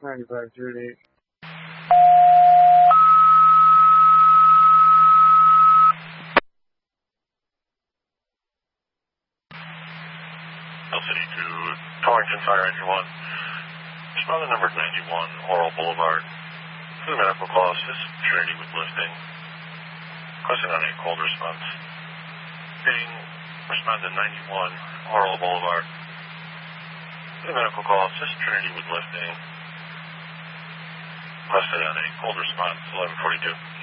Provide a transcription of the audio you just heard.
9538. City to Torrington Fire Engine 1. Respond to number 91, Oral Boulevard. To the medical call, assist Trinity with lifting. Requesting on a cold response. Being respond to 91, Oral Boulevard. To the medical call, assist Trinity with lifting. Requested on a cold response, 1142.